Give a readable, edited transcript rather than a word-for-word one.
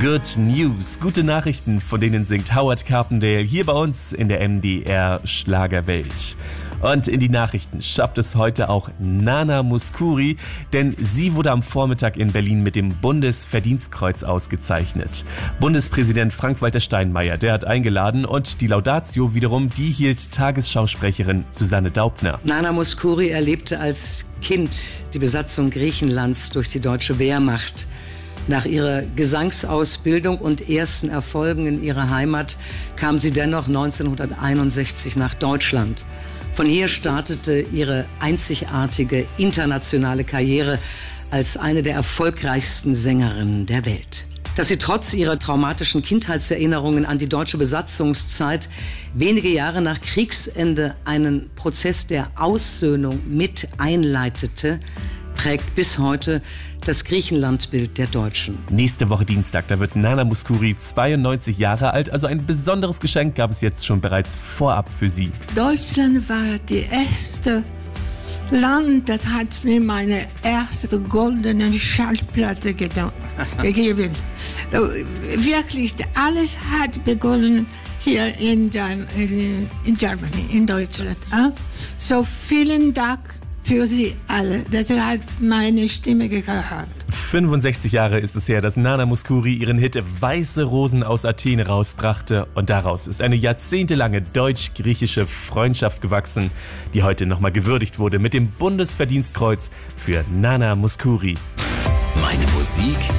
Good News, gute Nachrichten, von denen singt Howard Carpendale hier bei uns in der MDR Schlagerwelt. Und in die Nachrichten schafft es heute auch Nana Mouskouri, denn sie wurde am Vormittag in Berlin mit dem Bundesverdienstkreuz ausgezeichnet. Bundespräsident Frank-Walter Steinmeier, der hat eingeladen, und die Laudatio wiederum, die hielt Tagesschausprecherin Susanne Daubner. Nana Mouskouri erlebte als Kind die Besatzung Griechenlands durch die deutsche Wehrmacht. Nach ihrer Gesangsausbildung und ersten Erfolgen in ihrer Heimat kam sie dennoch 1961 nach Deutschland. Von hier startete ihre einzigartige internationale Karriere als eine der erfolgreichsten Sängerinnen der Welt. Dass sie trotz ihrer traumatischen Kindheitserinnerungen an die deutsche Besatzungszeit wenige Jahre nach Kriegsende einen Prozess der Aussöhnung mit einleitete, prägt bis heute das Griechenlandbild der Deutschen. Nächste Woche Dienstag, da wird Nana Mouskouri 92 Jahre alt, also ein besonderes Geschenk gab es jetzt schon bereits vorab für sie. Deutschland war die erste Land, das hat mir meine erste goldene Schallplatte gegeben. Wirklich, alles hat begonnen hier in Germany, in Deutschland. So vielen Dank für Sie alle, dass ihr halt meine Stimme gehört. 65 Jahre ist es her, dass Nana Mouskouri ihren Hit Weiße Rosen aus Athen rausbrachte, und daraus ist eine jahrzehntelange deutsch-griechische Freundschaft gewachsen, die heute nochmal gewürdigt wurde mit dem Bundesverdienstkreuz für Nana Mouskouri. Meine Musik